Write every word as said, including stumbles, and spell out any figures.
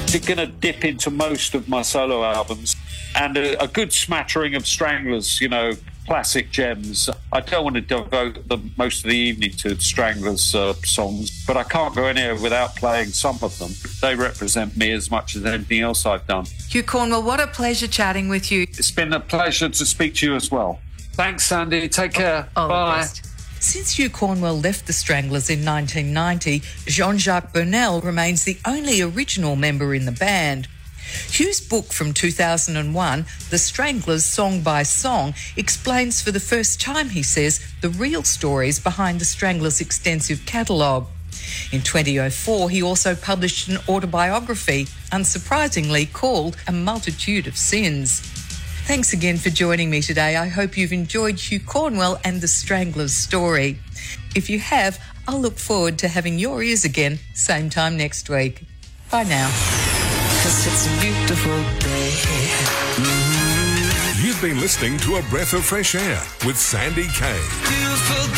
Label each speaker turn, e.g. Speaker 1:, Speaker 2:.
Speaker 1: You're going to dip into most of my solo albums, and a, a good smattering of Stranglers, you know, classic gems. I don't want to devote the, most of the evening to Stranglers uh, songs, but I can't go anywhere without playing some of them. They represent me as much as anything else I've done.
Speaker 2: Hugh Cornwell, what a pleasure chatting with you.
Speaker 1: It's been a pleasure to speak to you as well. Thanks, Sandy. Take care.
Speaker 2: All the
Speaker 1: Bye.
Speaker 2: best. Since Hugh Cornwell left the Stranglers in nineteen ninety, Jean-Jacques Burnel remains the only original member in the band. Hugh's book from two thousand one, The Stranglers Song by Song, explains for the first time, he says, the real stories behind the Stranglers' extensive catalogue. In twenty oh four, he also published an autobiography, unsurprisingly called A Multitude of Sins. Thanks again for joining me today. I hope you've enjoyed Hugh Cornwell and the Stranglers story. If you have, I'll look forward to having your ears again, same time next week. Bye now. 'Cause it's a beautiful day. Mm-hmm.
Speaker 3: You've been listening to A Breath of Fresh Air with Sandy Kay.